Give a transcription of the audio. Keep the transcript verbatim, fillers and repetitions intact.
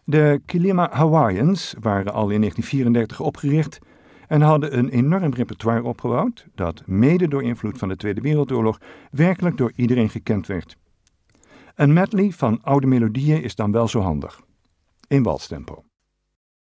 De Kilima Hawaiians waren al in negentien vierendertig opgericht en hadden een enorm repertoire opgebouwd dat mede door invloed van de Tweede Wereldoorlog werkelijk door iedereen gekend werd. Een medley van oude melodieën is dan wel zo handig. In walstempo.